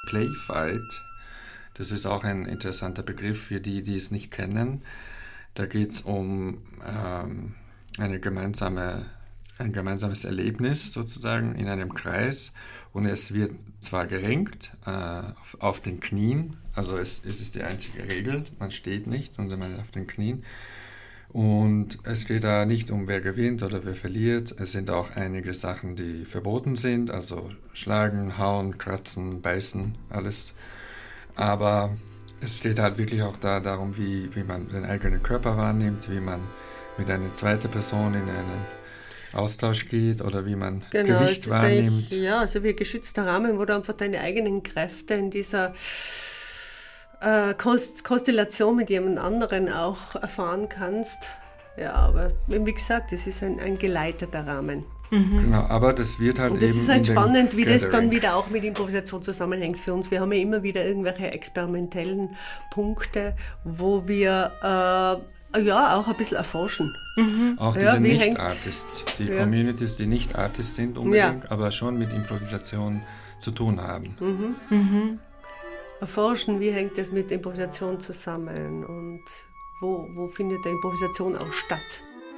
Playfight. Das ist auch ein interessanter Begriff für die, die es nicht kennen. Da geht es um ein gemeinsames Erlebnis sozusagen in einem Kreis und es wird zwar gerenkt auf den Knien, also es ist die einzige Regel, man steht nicht, sondern man ist auf den Knien. Und es geht da nicht um wer gewinnt oder wer verliert. Es sind auch einige Sachen, die verboten sind, also schlagen, hauen, kratzen, beißen, alles. Aber es geht halt wirklich auch darum, wie man den eigenen Körper wahrnimmt, wie man mit einer zweiten Person in einen Austausch geht oder wie man Gewicht wahrnimmt. Ja, also wie ein geschützter Rahmen, wo du einfach deine eigenen Kräfte in dieser Konstellation mit jemand anderen auch erfahren kannst. Ja, aber wie gesagt, es ist ein geleiteter Rahmen. Genau, aber das wird halt und das eben ist halt spannend, wie Gathering. Das dann wieder auch mit Improvisation zusammenhängt für uns. Wir haben ja immer wieder irgendwelche experimentellen Punkte, wo wir auch ein bisschen erforschen. Auch diese Nicht-Artists, die Communities, die nicht Artists sind unbedingt, aber schon mit Improvisation zu tun haben. Erforschen, wie hängt das mit Improvisation zusammen und wo findet der Improvisation auch statt.